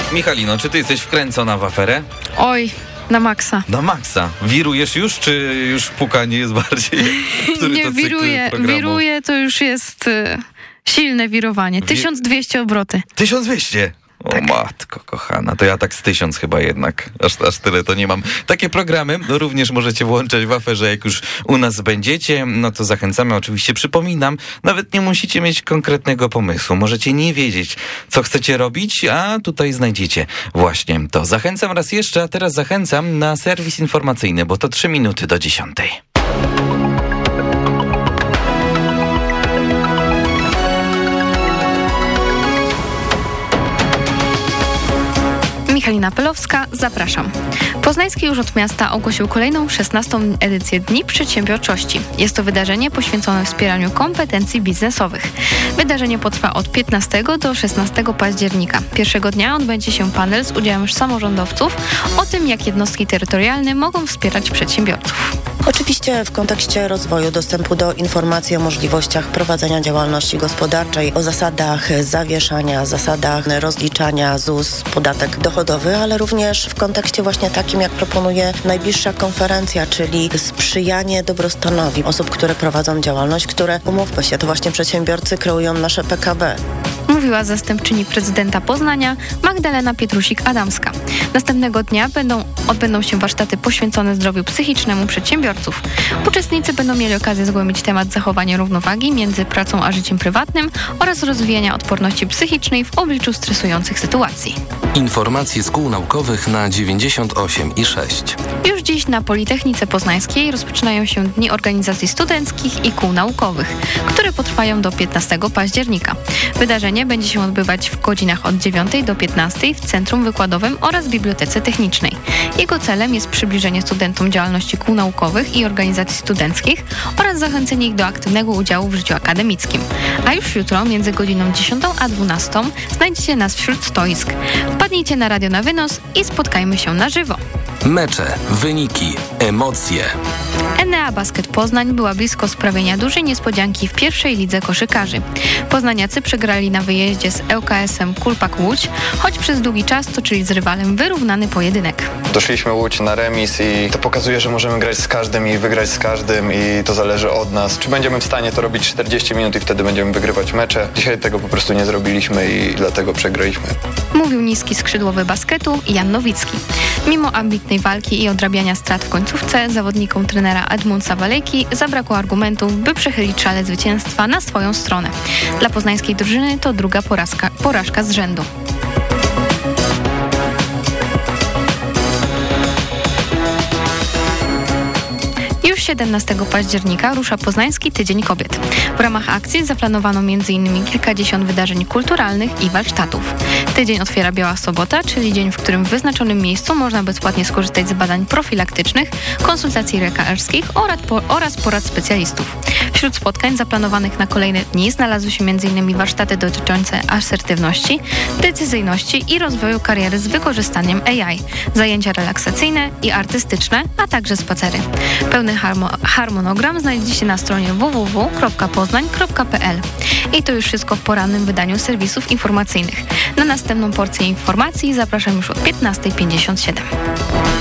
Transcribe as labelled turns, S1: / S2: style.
S1: Michalino, czy ty jesteś wkręcona w aferę?
S2: Oj, na maksa.
S1: Na maksa. Wirujesz już, czy już pukanie jest bardziej? Który
S2: Nie,
S1: to cykl
S2: wiruje, to już jest silne wirowanie. 1200 obroty.
S1: 1200? O matko kochana, to ja tak z 1000 chyba jednak, aż tyle to nie mam. Takie programy również możecie włączać w aferze, jak już u nas będziecie, no to zachęcamy, oczywiście przypominam, nawet nie musicie mieć konkretnego pomysłu, możecie nie wiedzieć, co chcecie robić, a tutaj znajdziecie właśnie to. Zachęcam raz jeszcze, a teraz zachęcam na serwis informacyjny, bo to 3 minuty do 10.
S2: Michalina Pelowska, zapraszam. Poznański Urząd Miasta ogłosił kolejną 16. edycję Dni Przedsiębiorczości. Jest to wydarzenie poświęcone wspieraniu kompetencji biznesowych. Wydarzenie potrwa od 15 do 16 października. Pierwszego dnia odbędzie się panel z udziałem samorządowców o tym, jak jednostki terytorialne mogą wspierać przedsiębiorców.
S3: Oczywiście w kontekście rozwoju, dostępu do informacji o możliwościach prowadzenia działalności gospodarczej, o zasadach zawieszania, zasadach rozliczania ZUS, podatek dochodowy, ale również w kontekście właśnie takim, jak proponuje najbliższa konferencja, czyli sprzyjanie dobrostanowi osób, które prowadzą działalność, które, umówmy się, to właśnie przedsiębiorcy kreują nasze PKB.
S2: Mówiła zastępczyni prezydenta Poznania Magdalena Pietrusik-Adamska. Następnego dnia odbędą się warsztaty poświęcone zdrowiu psychicznemu przedsiębiorców. Uczestnicy będą mieli okazję zgłębić temat zachowania równowagi między pracą a życiem prywatnym oraz rozwijania odporności psychicznej w obliczu stresujących sytuacji.
S4: Informacje z kół naukowych na 98,6.
S2: Już dziś na Politechnice Poznańskiej rozpoczynają się Dni Organizacji Studenckich i Kół Naukowych, które potrwają do 15 października. Wydarzenie będzie się odbywać w godzinach od 9 do 15 w Centrum Wykładowym oraz Bibliotece Technicznej. Jego celem jest przybliżenie studentom działalności kół naukowych i organizacji studenckich oraz zachęcenie ich do aktywnego udziału w życiu akademickim. A już jutro między godziną 10 a 12 znajdziecie nas wśród stoisk. Wpadnijcie na Radio na Wynos i spotkajmy się na żywo.
S4: Mecze, wyniki, emocje.
S2: Enea Basket Poznań była blisko sprawienia dużej niespodzianki w pierwszej lidze koszykarzy. Poznaniacy przegrali na wyjeździe z ŁKS-em Kulpak Łódź, choć przez długi czas toczyli z rywalem wyrównany pojedynek.
S5: Doszliśmy Łódź na remis i to pokazuje, że możemy grać z każdym i wygrać z każdym i to zależy od nas. Czy będziemy w stanie to robić 40 minut i wtedy będziemy wygrywać mecze? Dzisiaj tego po prostu nie zrobiliśmy i dlatego przegraliśmy.
S2: Mówił niski skrzydłowy basketu Jan Nowicki. Mimo ambitnej walki i odrabiania strat w końcówce zawodnikom trenera Edmundsa Walejki zabrakło argumentów, by przechylić szale zwycięstwa na swoją stronę. Dla poznańskiej drużyny to druga porażka z rzędu. Już 17 października rusza Poznański Tydzień Kobiet. W ramach akcji zaplanowano m.in. kilkadziesiąt wydarzeń kulturalnych i warsztatów. Tydzień otwiera Biała Sobota, czyli dzień, w którym w wyznaczonym miejscu można bezpłatnie skorzystać z badań profilaktycznych, konsultacji lekarskich oraz porad specjalistów. Wśród spotkań zaplanowanych na kolejne dni znalazły się m.in. warsztaty dotyczące asertywności, decyzyjności i rozwoju kariery z wykorzystaniem AI, zajęcia relaksacyjne i artystyczne, a także spacery. Pełny harmonogram znajdziecie na stronie www.poznań.pl. I to już wszystko w porannym wydaniu serwisów informacyjnych. Na następną porcję informacji zapraszam już od 15:57.